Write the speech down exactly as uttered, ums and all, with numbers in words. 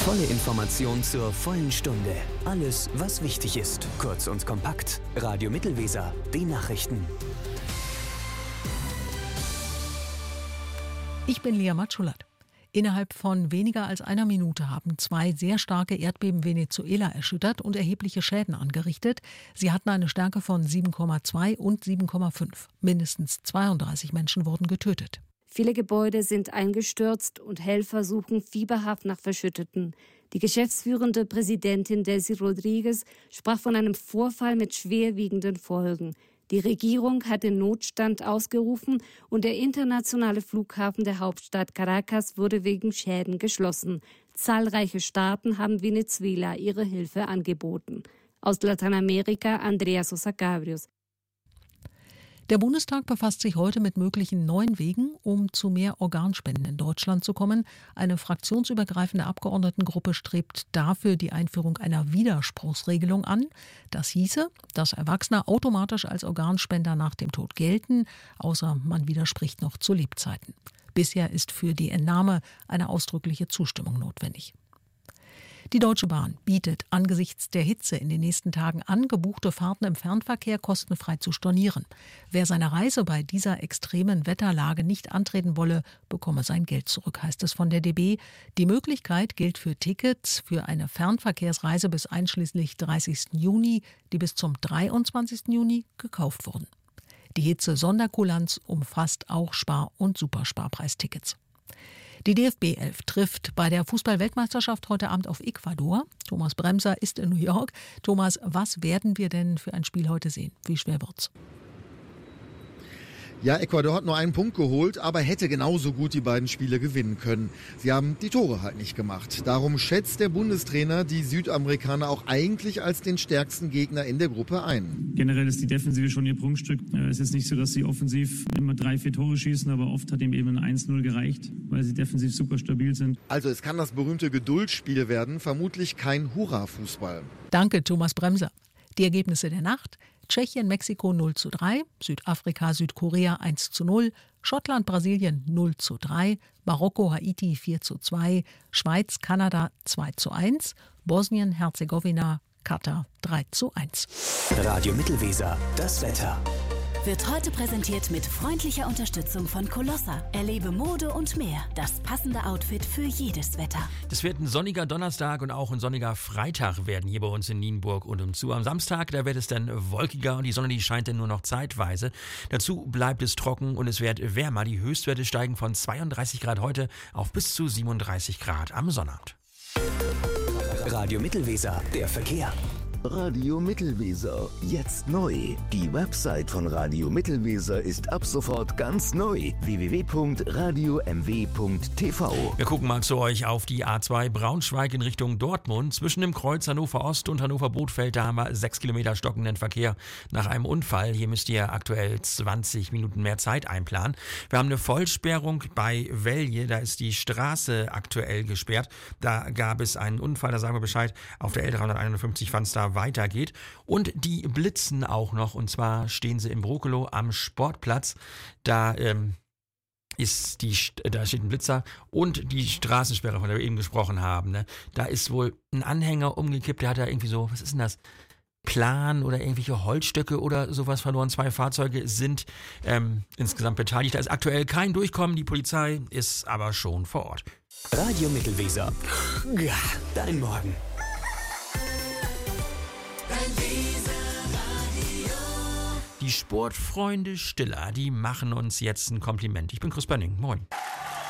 volle Information zur vollen Stunde. Alles, was wichtig ist. Kurz und kompakt. Radio Mittelweser. Die Nachrichten. Ich bin Lea Matschulat. Innerhalb von weniger als einer Minute haben zwei sehr starke Erdbeben Venezuela erschüttert und erhebliche Schäden angerichtet. Sie hatten eine Stärke von sieben Komma zwei und sieben Komma fünf. Mindestens zweiunddreißig Menschen wurden getötet. Viele Gebäude sind eingestürzt und Helfer suchen fieberhaft nach Verschütteten. Die geschäftsführende Präsidentin Delcy Rodriguez sprach von einem Vorfall mit schwerwiegenden Folgen. Die Regierung hat den Notstand ausgerufen und der internationale Flughafen der Hauptstadt Caracas wurde wegen Schäden geschlossen. Zahlreiche Staaten haben Venezuela ihre Hilfe angeboten. Aus Lateinamerika Andrea Sosa Cabrios. Der Bundestag befasst sich heute mit möglichen neuen Wegen, um zu mehr Organspenden in Deutschland zu kommen. Eine fraktionsübergreifende Abgeordnetengruppe strebt dafür die Einführung einer Widerspruchsregelung an. Das hieße, dass Erwachsene automatisch als Organspender nach dem Tod gelten, außer man widerspricht noch zu Lebzeiten. Bisher ist für die Entnahme eine ausdrückliche Zustimmung notwendig. Die Deutsche Bahn bietet angesichts der Hitze in den nächsten Tagen an, gebuchte Fahrten im Fernverkehr kostenfrei zu stornieren. Wer seine Reise bei dieser extremen Wetterlage nicht antreten wolle, bekomme sein Geld zurück, heißt es von der D B. Die Möglichkeit gilt für Tickets für eine Fernverkehrsreise bis einschließlich dreißigsten Juni, die bis zum dreiundzwanzigsten Juni gekauft wurden. Die Hitze-Sonderkulanz umfasst auch Spar- und Supersparpreistickets. Die D F B elf trifft bei der Fußball-Weltmeisterschaft heute Abend auf Ecuador. Thomas Bremser ist in New York. Thomas, was werden wir denn für ein Spiel heute sehen? Wie schwer wird's? Ja, Ecuador hat nur einen Punkt geholt, aber hätte genauso gut die beiden Spiele gewinnen können. Sie haben die Tore halt nicht gemacht. Darum schätzt der Bundestrainer die Südamerikaner auch eigentlich als den stärksten Gegner in der Gruppe ein. Generell ist die Defensive schon ihr Prunkstück. Es ist nicht so, dass sie offensiv immer drei, vier Tore schießen, aber oft hat ihm eben ein eins null gereicht, weil sie defensiv super stabil sind. Also es kann das berühmte Geduldsspiel werden, vermutlich kein Hurra-Fußball. Danke, Thomas Bremser. Die Ergebnisse der Nacht: Tschechien, Mexiko null zu drei, Südafrika, Südkorea eins zu null, Schottland, Brasilien null zu drei, Marokko, Haiti vier zu zwei, Schweiz, Kanada zwei zu eins, Bosnien, Herzegowina, Katar drei zu eins. Radio Mittelweser, das Wetter. Wird heute präsentiert mit freundlicher Unterstützung von Colossa. Erlebe Mode und mehr. Das passende Outfit für jedes Wetter. Das wird ein sonniger Donnerstag und auch ein sonniger Freitag werden hier bei uns in Nienburg und umzu. Am Samstag, da wird es dann wolkiger und die Sonne, die scheint dann nur noch zeitweise. Dazu bleibt es trocken und es wird wärmer. Die Höchstwerte steigen von zweiunddreißig Grad heute auf bis zu siebenunddreißig Grad am Sonnabend. Radio Mittelweser, der Verkehr. Radio Mittelweser, jetzt neu. Die Website von Radio Mittelweser ist ab sofort ganz neu. w w w punkt radio m w punkt t v. Wir gucken mal zu euch auf die A zwei Braunschweig in Richtung Dortmund. Zwischen dem Kreuz Hannover Ost und Hannover Bothfeld, da haben wir sechs Kilometer stockenden Verkehr nach einem Unfall. Hier müsst ihr aktuell zwanzig Minuten mehr Zeit einplanen. Wir haben eine Vollsperrung bei Velje, da ist die Straße aktuell gesperrt. Da gab es einen Unfall, da sagen wir Bescheid, auf der L dreihunderteinundfünfzig, wann es da weitergeht. Und die blitzen auch noch, und zwar stehen sie im Brokelow am Sportplatz. Da ähm, ist die, da steht ein Blitzer und die Straßensperre, von der wir eben gesprochen haben. Ne? Da ist wohl ein Anhänger umgekippt, der hat da irgendwie so, was ist denn das? Plan oder irgendwelche Holzstöcke oder sowas verloren. Zwei Fahrzeuge sind ähm, insgesamt beteiligt. Da ist aktuell kein Durchkommen. Die Polizei ist aber schon vor Ort. Radio Mittelweser. Ja, dein Morgen. Die Sportfreunde Stiller, die machen uns jetzt ein Kompliment. Ich bin Chris Bönning. Moin.